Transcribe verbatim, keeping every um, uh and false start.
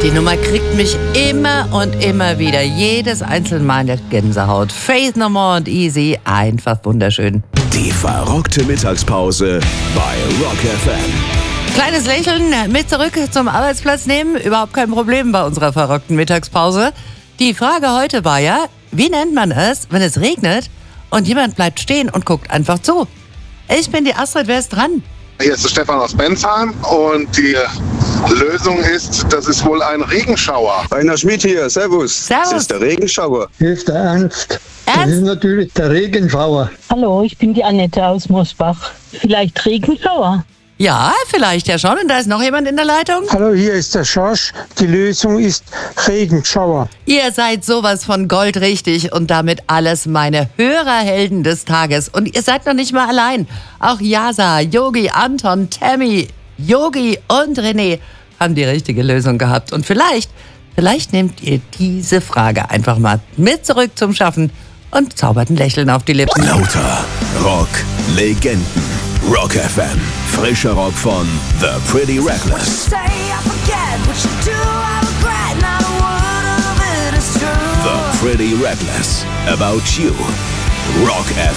Die Nummer kriegt mich immer und immer wieder, jedes einzelne Mal in der Gänsehaut. Faith No More und Easy, einfach wunderschön. Die verrockte Mittagspause bei Rock F M. Kleines Lächeln mit zurück zum Arbeitsplatz nehmen, überhaupt kein Problem bei unserer verrockten Mittagspause. Die Frage heute war ja, wie nennt man es, wenn es regnet und jemand bleibt stehen und guckt einfach zu? Ich bin die Astrid, wer ist dran? Hier ist der Stefan aus Bensheim und die Lösung ist, das ist wohl ein Regenschauer. Rainer Schmidt hier, servus. Servus. Das ist der Regenschauer. Hier ist der Ernst. Das Ernst? ist natürlich der Regenschauer. Hallo, ich bin die Annette aus Mosbach. Vielleicht Regenschauer? Ja, vielleicht ja schon. Und da ist noch jemand in der Leitung? Hallo, hier ist der Schorsch. Die Lösung ist Regenschauer. Ihr seid sowas von goldrichtig und damit alles meine Hörerhelden des Tages. Und ihr seid noch nicht mal allein. Auch Yasa, Yogi, Anton, Tammy, Yogi und René haben die richtige Lösung gehabt. Und vielleicht, vielleicht nehmt ihr diese Frage einfach mal mit zurück zum Schaffen und zaubert ein Lächeln auf die Lippen. Lauter Rock Legenden. Rock F M. Frischer Rock von The Pretty Reckless. The Pretty Reckless. About You. Rock F M.